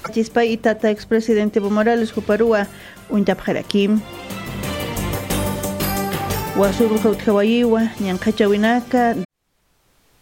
Chispa y tata expresidente Evo Morales Juparúa Untapjarakim Wasuru Hautjawayiwa Ñankachawinaka